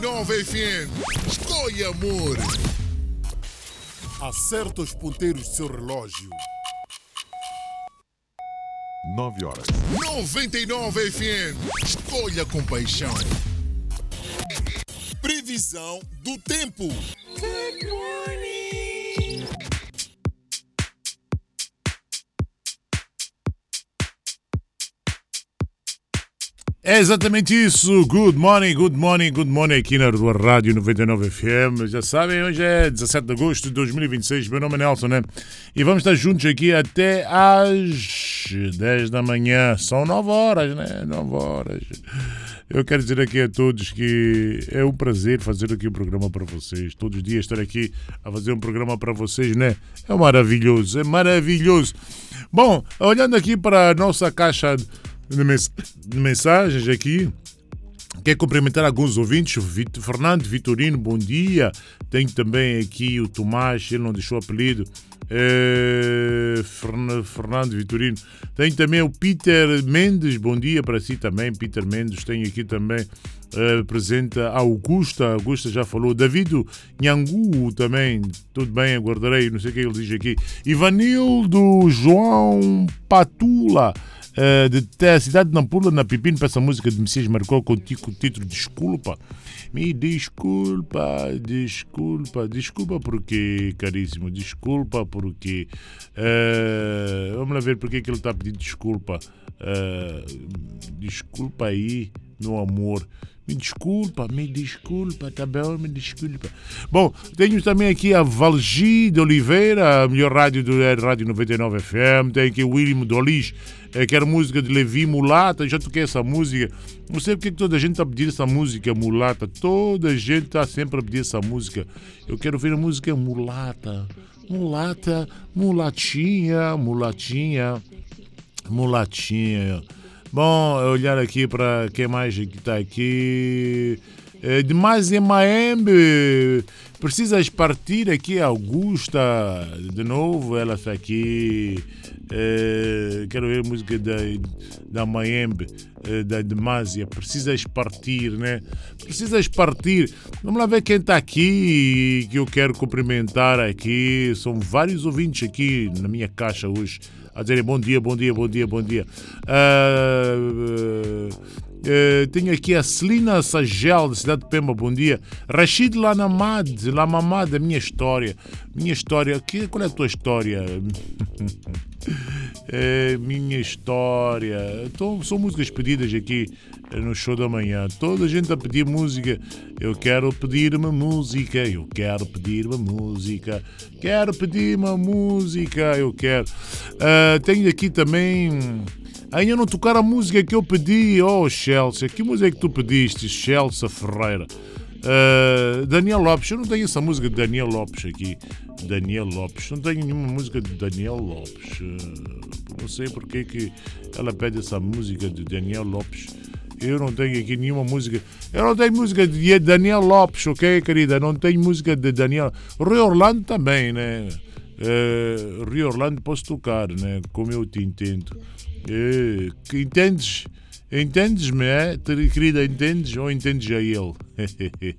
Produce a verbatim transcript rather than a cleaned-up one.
Nova F M. Escolha amor. Acerta os ponteiros do seu relógio. Nove horas. noventa e nove F M. Escolha com paixão. Previsão do tempo. Good morning. É exatamente isso. Good morning, good morning, good morning aqui na Rua Rádio noventa e nove F M. Já sabem, hoje é dezassete de agosto de dois mil e vinte e seis. Meu nome é Nelson, né? E vamos estar juntos aqui até às dez da manhã. São nove horas, né? nove horas. Eu quero dizer aqui a todos que é um prazer fazer aqui um programa para vocês. Todos os dias estar aqui a fazer um programa para vocês, né? É maravilhoso, é maravilhoso. Bom, olhando aqui para a nossa caixa de mensagens aqui, quero cumprimentar alguns ouvintes. O Vito, Fernando Vitorino, bom dia. Tem também aqui o Tomás, ele não deixou apelido. É, Fernando Vitorino. Tem também o Peter Mendes, bom dia para si também, Peter Mendes. Tem aqui também é, presente a Augusta, Augusta já falou. Davido Nhangu também, tudo bem, aguardarei, não sei o que ele diz aqui. Ivanildo João Patula, Uh, de, de cidade de Nampula, na Pipino, para essa música de Messias marcou com o título Desculpa. Me desculpa, desculpa, desculpa porque, caríssimo, desculpa porque. Uh, vamos lá ver porque que ele está a pedir desculpa. Uh, desculpa aí, meu amor. Me desculpa, me desculpa, tá bom, me desculpa. Bom, tenho também aqui a Valgi de Oliveira, a melhor rádio do Rádio noventa e nove F M. Tem aqui o William Dolis, que era música de Levi Mulata. Já toquei essa música. Não sei porque que toda a gente está a pedir essa música, Mulata. Toda a gente está sempre a pedir essa música. Eu quero ver a música Mulata. Mulata, mulatinha, mulatinha, mulatinha. Bom, olhar aqui para quem mais que está aqui. É, demais em Maembe. Precisas partir aqui, Augusta. De novo, ela está aqui. É, quero ver a música da, da Maembe, é, da Demásia. Precisas partir, né? Precisas partir. Vamos lá ver quem está aqui, que eu quero cumprimentar aqui. São vários ouvintes aqui na minha caixa hoje a dizerem bom dia, bom dia, bom dia, bom dia. Uh, uh, uh, tenho aqui a Celina Sagel, da cidade de Pemba, bom dia. Rashid Lanamad, Lamamad, a minha história. Minha história, que, qual é a tua história? É, minha história. Então, são músicas pedidas aqui no show da manhã. Toda a gente a pedir música. Eu quero pedir uma música. Eu quero pedir uma música. Quero pedir uma música. Eu quero. Uh, tenho aqui também. Ainda não tocar a música que eu pedi. Oh, Chelsea. Que música é que tu pediste, Chelsea Ferreira? Uh, Daniel Lopes. Eu não tenho essa música de Daniel Lopes aqui. Daniel Lopes. Não tenho nenhuma música de Daniel Lopes. Uh, não sei porque que ela pede essa música de Daniel Lopes. Eu não tenho aqui nenhuma música. Eu não tenho música de Daniel Lopes, ok, querida? Não tenho música de Daniel. Rui Orlando também, né? Uh, Rui Orlando posso tocar, né? Como eu te entendo. Uh, que entendes? Entendes-me, é? Querida, entendes ou entendes a ele?